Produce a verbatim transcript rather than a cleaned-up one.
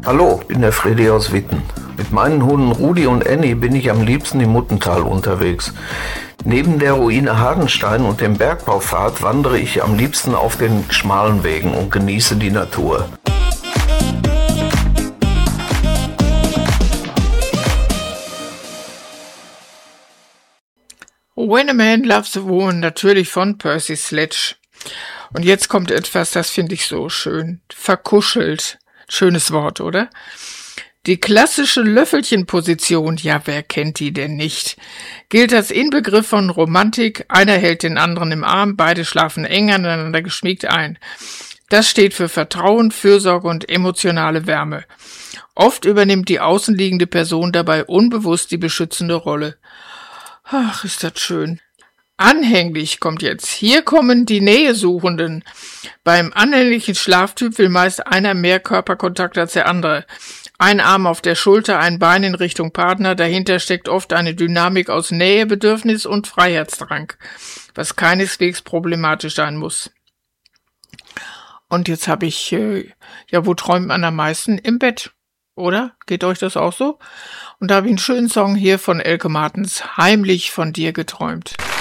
Hallo, ich bin der Freddy aus Witten. Mit meinen Hunden Rudi und Annie bin ich am liebsten im Muttental unterwegs. Neben der Ruine Hagenstein und dem Bergbaupfad wandere ich am liebsten auf den schmalen Wegen und genieße die Natur. When a Man Loves a Woman, natürlich von Percy Sledge. Und jetzt kommt etwas, das finde ich so schön. Verkuschelt. Schönes Wort, oder? Die klassische Löffelchenposition, ja, wer kennt die denn nicht, gilt als Inbegriff von Romantik. Einer hält den anderen im Arm, beide schlafen eng aneinander geschmiegt ein. Das steht für Vertrauen, Fürsorge und emotionale Wärme. Oft übernimmt die außenliegende Person dabei unbewusst die beschützende Rolle. Ach, ist das schön. Anhänglich kommt jetzt. Hier kommen die Nähesuchenden. Beim anhänglichen Schlaftyp will meist einer mehr Körperkontakt als der andere. Ein Arm auf der Schulter, ein Bein in Richtung Partner. Dahinter steckt oft eine Dynamik aus Nähebedürfnis und Freiheitsdrang, was keineswegs problematisch sein muss. Und jetzt habe ich, äh, ja, wo träumt man am meisten? Im Bett, oder? Geht euch das auch so? Und da habe ich einen schönen Song hier von Elke Martens, Heimlich von dir geträumt.